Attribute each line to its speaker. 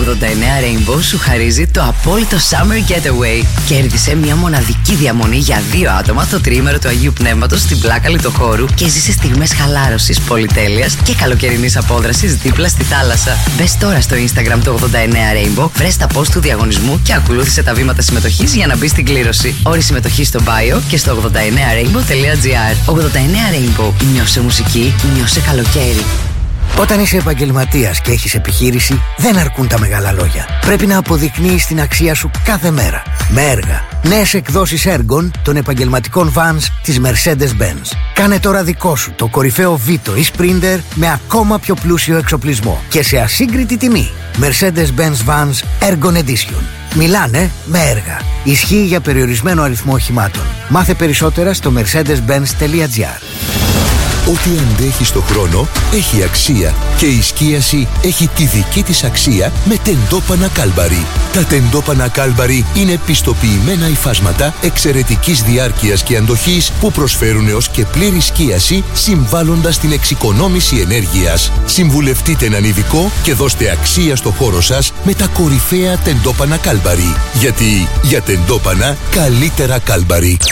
Speaker 1: Rainbow σου χαρίζει το απόλυτο Summer Getaway. Κέρδισε μια μοναδική διαμονή για 2 άτομα το τριήμερο του Αγίου Πνεύματος στην πλάκα Λιτοχώρου και ζήσε στιγμές χαλάρωσης, πολυτέλειας και καλοκαιρινής απόδρασης δίπλα στη θάλασσα. Μπες τώρα στο Instagram του 89 Rainbow, βρες τα post του διαγωνισμού και ακολούθησε τα βήματα συμμετοχής για να μπεις στην κλήρωση. Όροι συμμετοχής στο bio και στο 89rainbow.gr. 89 Rainbow. Νιώσε μουσική, νιώσε καλοκαίρι.
Speaker 2: Όταν είσαι επαγγελματίας και έχεις επιχείρηση, δεν αρκούν τα μεγάλα λόγια. Πρέπει να αποδεικνύεις την αξία σου κάθε μέρα. Με έργα. Νέες εκδόσεις έργων των επαγγελματικών vans της Mercedes-Benz. Κάνε τώρα δικό σου το κορυφαίο Vito ή Sprinter με ακόμα πιο πλούσιο εξοπλισμό και σε ασύγκριτη τιμή. Mercedes-Benz Vans Ergon Edition. Μιλάνε με έργα. Ισχύει για περιορισμένο αριθμό οχημάτων. Μάθε περισσότερα στο mercedes-benz.gr.
Speaker 3: Ό,τι αντέχει στο χρόνο έχει αξία και η σκίαση έχει τη δική της αξία με τεντόπανα Κάλμπαρι. Τα τεντόπανα Κάλμπαρι είναι πιστοποιημένα υφάσματα εξαιρετικής διάρκειας και αντοχής που προσφέρουν έως και πλήρη σκίαση συμβάλλοντας στην εξοικονόμηση ενέργειας. Συμβουλευτείτε έναν ειδικό και δώστε αξία στο χώρο σας με τα κορυφαία τεντόπανα Κάλμπαρι. Γιατί για τεντόπανα καλύτερα Κάλμπαρι.